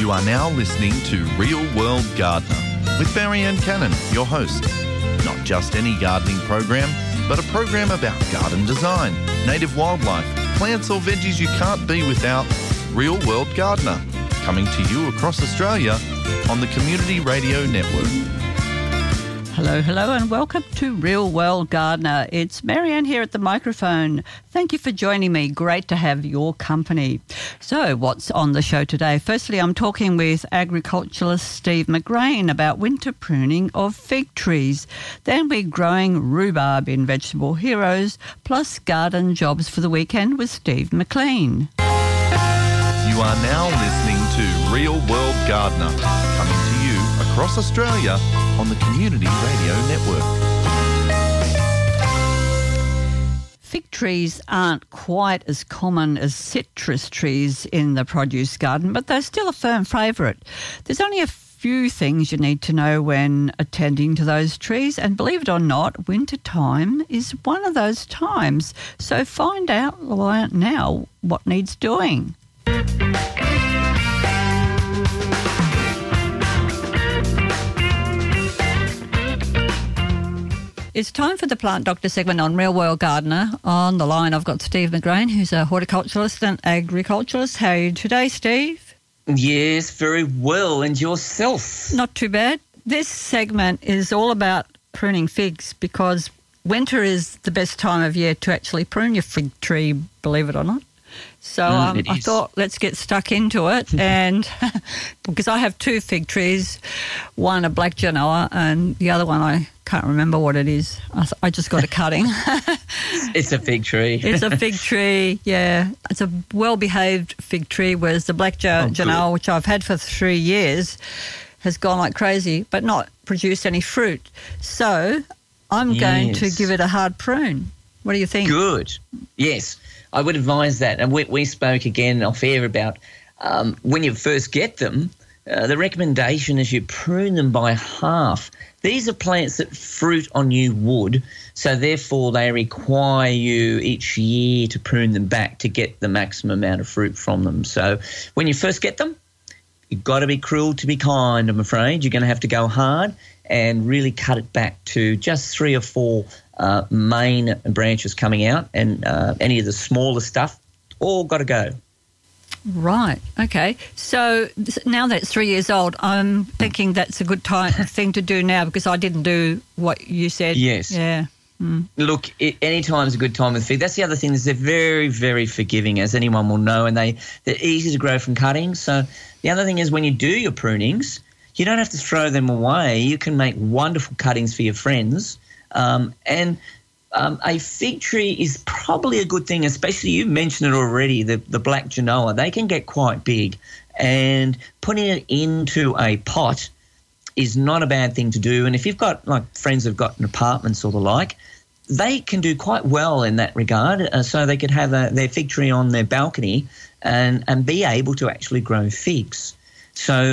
You are now listening to Real World Gardener with Marianne Cannon, your host. Not just any gardening program, but a program about garden design, native wildlife, plants or veggies you can't be without. Real World Gardener, coming to you across Australia on the Community Radio Network. Hello and welcome to Real World Gardener. It's Marianne here at the microphone. Thank you for joining me. Great to have your company. So what's on the show today? Firstly, I'm talking with agriculturalist Steve McGrain about winter pruning of fig trees. Then we're growing rhubarb in Vegetable Heroes, plus garden jobs for the weekend with Steve McLean. You are now listening to Real World Gardener, coming to you across Australia on the Community Radio Network. Fig trees aren't quite as common as citrus trees in the produce garden, but they're still a firm favourite. There's only a few things you need to know when attending to those trees, and believe it or not, winter time is one of those times. So find out now what needs doing. It's time for the Plant Doctor segment on Real World Gardener. On the line, I've got Steve McGrain, who's a horticulturalist and agriculturalist. How are you today, Steve? Yes, very well. And yourself? Not too bad. This segment is all about pruning figs because winter is the best time of year to actually prune your fig tree, believe it or not. So I thought let's get stuck into it, and because I have two fig trees, one a black Genoa and the other one I can't remember what it is. I just got a cutting. It's a fig tree. It's a fig tree, yeah. It's a well-behaved fig tree, whereas the black Genoa, which I've had for 3 years, has gone like crazy but not produced any fruit. So I'm going to give it a hard prune. What do you think? Good. Yes. I would advise that. And we spoke again off air about when you first get them, the recommendation is you prune them by half. These are plants that fruit on new wood, so therefore they require you each year to prune them back to get the maximum amount of fruit from them. So when you first get them, you've got to be cruel to be kind, I'm afraid. You're going to have to go hard and really cut it back to just 3 or 4 main branches coming out, and any of the smaller stuff, all got to go. Right, okay. So now that it's 3 years old, I'm thinking that's a good thing to do now because I didn't do what you said. Yes. Yeah. Look, any time is a good time with fig. That's the other thing is they're very, very forgiving, as anyone will know, and they're easy to grow from cuttings. So the other thing is when you do your prunings, you don't have to throw them away. You can make wonderful cuttings for your friends. And a fig tree is probably a good thing, especially you mentioned it already, the black Genoa. They can get quite big, and putting it into a pot is not a bad thing to do. And if you've got like friends who've got apartments or the like, they can do quite well in that regard. So they could have their fig tree on their balcony and be able to actually grow figs. So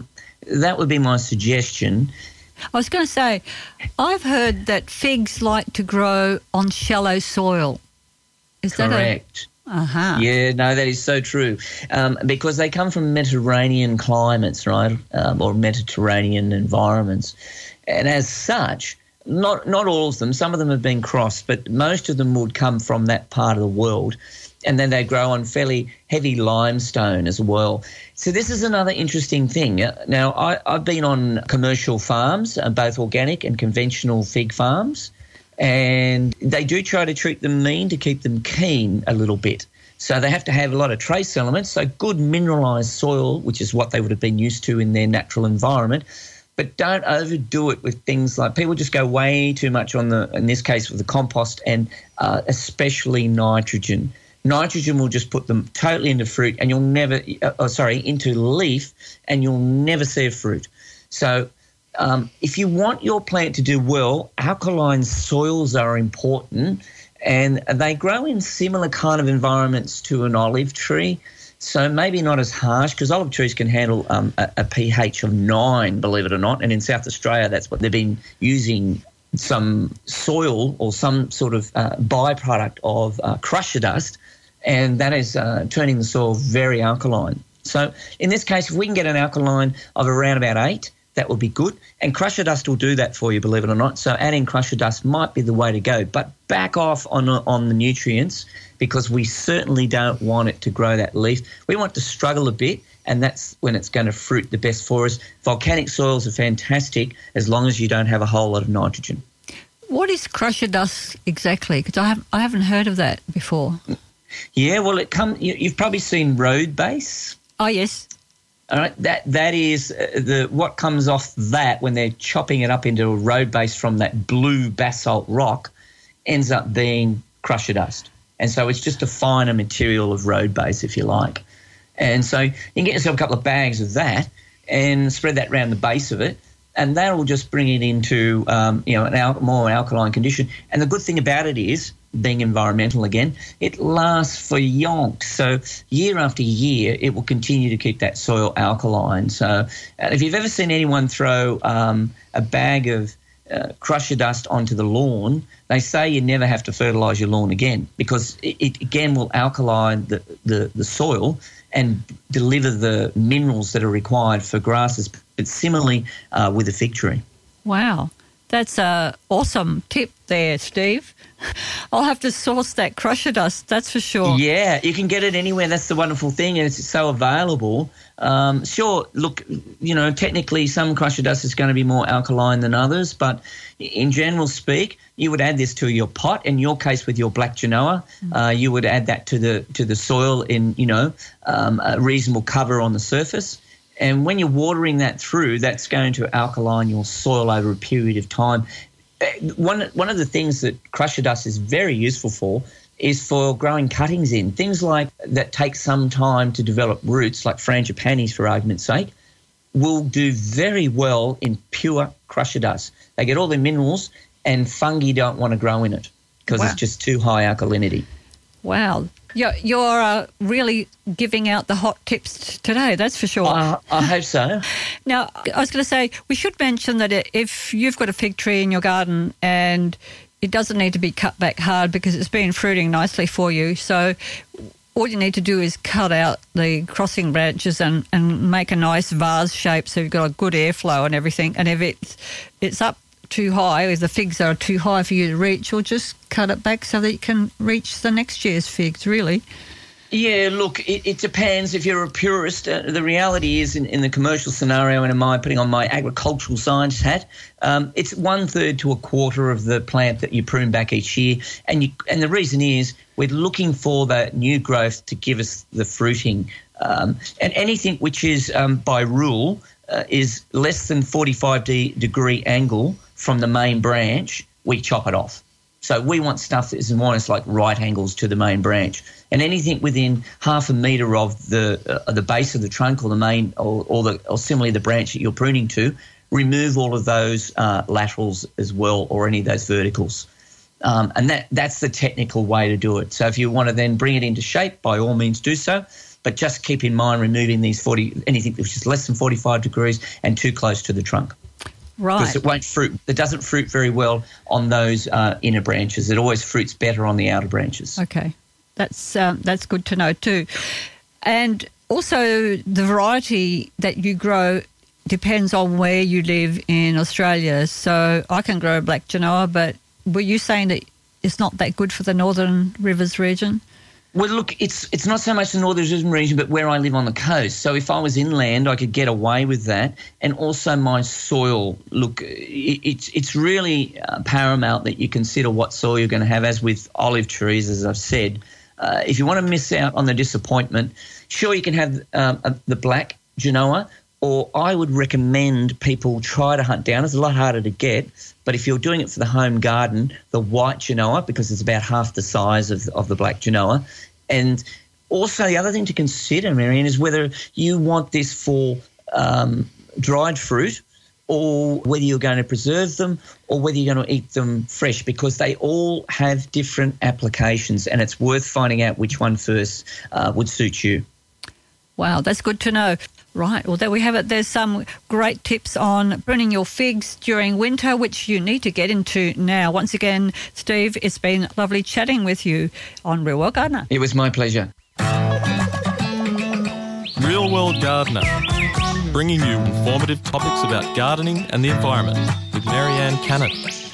that would be my suggestion. I was going to say, I've heard that figs like to grow on shallow soil. Is correct? Uh-huh. Yeah, no, that is so true. Because they come from Mediterranean climates, right, or Mediterranean environments. And as such, not all of them, some of them have been crossed, but most of them would come from that part of the world. And then they grow on fairly heavy limestone as well. So this is another interesting thing. Now, I've been on commercial farms, both organic and conventional fig farms, and they do try to treat them mean to keep them keen a little bit. So they have to have a lot of trace elements, so good mineralised soil, which is what they would have been used to in their natural environment, but don't overdo it with things like people just go way too much on in this case with the compost and especially nitrogen. Nitrogen will just put them totally into fruit, and you'll never, into leaf, and you'll never see a fruit. So if you want your plant to do well, alkaline soils are important, and they grow in similar kind of environments to an olive tree. So maybe not as harsh, because olive trees can handle a pH of 9, believe it or not, and in South Australia that's what they've been using, some soil or some sort of byproduct of crusher dust, and that is turning the soil very alkaline. So in this case, if we can get an alkaline of around about 8, that would be good. And crusher dust will do that for you, believe it or not. So adding crusher dust might be the way to go. But back off on the nutrients, because we certainly don't want it to grow that leaf. We want to struggle a bit, and that's when it's going to fruit the best for us. Volcanic soils are fantastic as long as you don't have a whole lot of nitrogen. What is crusher dust exactly? Because I haven't heard of that before. Yeah, well, you've probably seen road base. Oh, yes. All right, that is what comes off that when they're chopping it up into a road base from that blue basalt rock ends up being crusher dust. And so it's just a finer material of road base, if you like. And so you can get yourself a couple of bags of that and spread that around the base of it, and that will just bring it into more alkaline condition. And the good thing about it is, being environmental again, it lasts for yonks. So year after year, it will continue to keep that soil alkaline. So if you've ever seen anyone throw a bag of crusher dust onto the lawn, they say you never have to fertilise your lawn again, because it again will alkaline the soil and deliver the minerals that are required for grasses. But similarly with the fig tree. Wow. That's an awesome tip there, Steve. I'll have to source that crusher dust, that's for sure. Yeah, you can get it anywhere. That's the wonderful thing, and it's so available. Sure, look, technically some crusher dust is going to be more alkaline than others, but in general speak, you would add this to your pot. In your case, with your black genoa, you would add that to the soil in a reasonable cover on the surface. And when you're watering that through, that's going to alkaline your soil over a period of time. One of the things that crusher dust is very useful for is for growing cuttings in. Things like that take some time to develop roots, like frangipanis for argument's sake, will do very well in pure crusher dust. They get all their minerals, and fungi don't want to grow in it because It's just too high alkalinity. Wow. You're really giving out the hot tips today, that's for sure. I hope so. Now, I was going to say, we should mention that if you've got a fig tree in your garden and it doesn't need to be cut back hard because it's been fruiting nicely for you, so all you need to do is cut out the crossing branches and make a nice vase shape so you've got a good airflow and everything. And if it's up too high, if the figs are too high for you to reach, or just cut it back so that you can reach the next year's figs, really. Yeah, look, it depends. If you're a purist, the reality is in the commercial scenario, and putting on my agricultural science hat, it's 1/3 to 1/4 of the plant that you prune back each year. And the reason is we're looking for that new growth to give us the fruiting. And anything which is, by rule, is less than 45-degree angle from the main branch, we chop it off. So we want stuff that is more or less like right angles to the main branch. And anything within half a metre of the base of the trunk or the main or similarly the branch that you're pruning to, remove all of those laterals as well, or any of those verticals. And that's the technical way to do it. So if you want to then bring it into shape, by all means do so. But just keep in mind removing anything which is less than 45 degrees and too close to the trunk. Right. Because it won't fruit. It doesn't fruit very well on those inner branches. It always fruits better on the outer branches. Okay. That's good to know too. And also the variety that you grow depends on where you live in Australia. So I can grow black genoa, but were you saying that it's not that good for the Northern Rivers region? Well, look, it's not so much the Northern region, but where I live on the coast. So if I was inland, I could get away with that. And also my soil. Look, it's really paramount that you consider what soil you're going to have, as with olive trees, as I've said. If you want to miss out on the disappointment, sure, you can have the black genoa, or I would recommend people try to hunt down. It's a lot harder to get, but if you're doing it for the home garden, the white genoa, because it's about half the size of the black genoa. And also the other thing to consider, Marianne, is whether you want this for dried fruit, or whether you're going to preserve them, or whether you're going to eat them fresh, because they all have different applications, and it's worth finding out which one first would suit you. Wow, that's good to know. Right, well, there we have it. There's some great tips on pruning your figs during winter, which you need to get into now. Once again, Steve, it's been lovely chatting with you on Real World Gardener. It was my pleasure. Real World World Gardener, bringing you informative topics about gardening and the environment with Marianne Cannon.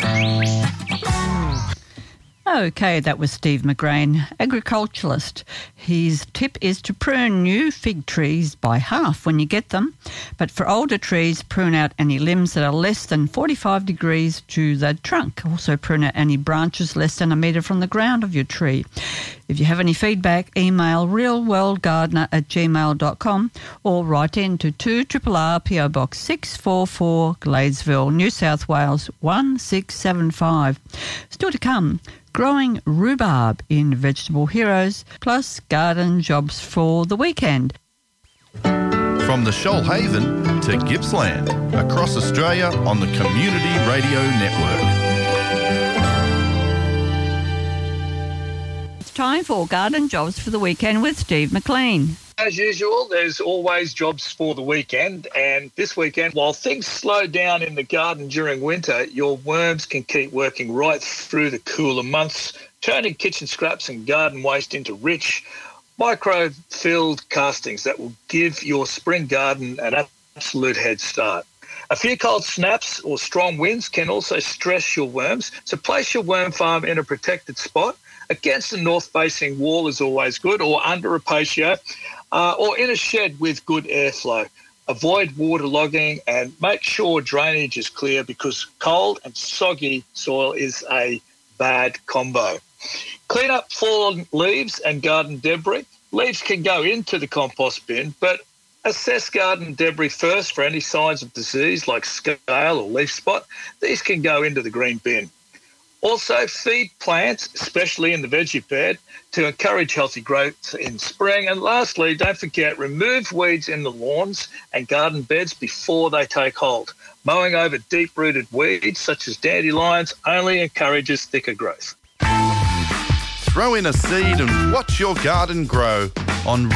Okay, that was Steve McGrain, agriculturalist. His tip is to prune new fig trees by half when you get them, but for older trees, prune out any limbs that are less than 45 degrees to the trunk. Also prune out any branches less than a metre from the ground of your tree. If you have any feedback, email realworldgardener@gmail.com or write in to 2RRR PO Box 644 Gladesville, New South Wales 1675. Still to come, growing rhubarb in Vegetable Heroes, plus garden jobs for the weekend. From the Shoalhaven to Gippsland, across Australia on the Community Radio Network. It's time for garden jobs for the weekend with Steve McLean. As usual, there's always jobs for the weekend, and this weekend, while things slow down in the garden during winter, your worms can keep working right through the cooler months, turning kitchen scraps and garden waste into rich, micro-filled castings that will give your spring garden an absolute head start. A few cold snaps or strong winds can also stress your worms, so place your worm farm in a protected spot. Against a north-facing wall is always good, or under a patio, or in a shed with good airflow. Avoid waterlogging and make sure drainage is clear, because cold and soggy soil is a bad combo. Clean up fallen leaves and garden debris. Leaves can go into the compost bin, but assess garden debris first for any signs of disease like scale or leaf spot. These can go into the green bin. Also, feed plants, especially in the veggie bed, to encourage healthy growth in spring. And lastly, don't forget, remove weeds in the lawns and garden beds before they take hold. Mowing over deep-rooted weeds, such as dandelions, only encourages thicker growth. Throw in a seed and watch your garden grow on